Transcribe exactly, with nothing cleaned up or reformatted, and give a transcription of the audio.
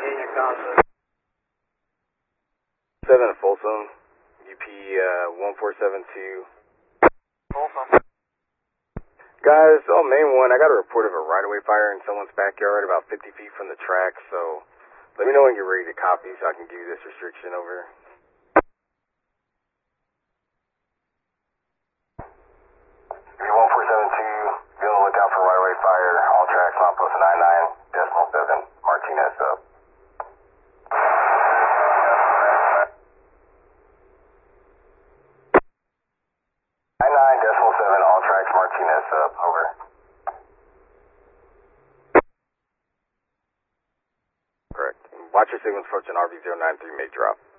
Union Casa. seven Folsom, U P uh, one four seven two. Folsom. Guys, oh, main one, I got a report of a right-of-way fire in someone's backyard about fifty feet from the track, so let me know when you're ready to copy so I can give you this restriction over. one four seven two, be on the lookout for right-of-way fire, all tracks on post nine nine, decimal seven, Martinez up. nine nine, decimal seven, all tracks Martinez up, over. Correct. Watch your signals approaching R V zero nine three, may drop.